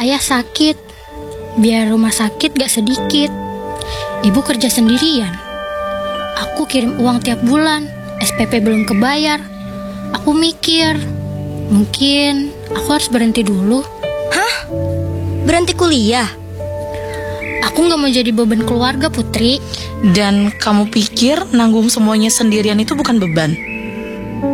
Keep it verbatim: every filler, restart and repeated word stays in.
ayah sakit, biar rumah sakit gak sedikit. Ibu kerja sendirian. Aku kirim uang tiap bulan, S P P belum kebayar. Aku mikir, mungkin aku harus berhenti dulu. Hah? Berhenti kuliah? Aku gak mau jadi beban keluarga, Putri. Dan kamu pikir nanggung semuanya sendirian itu bukan beban?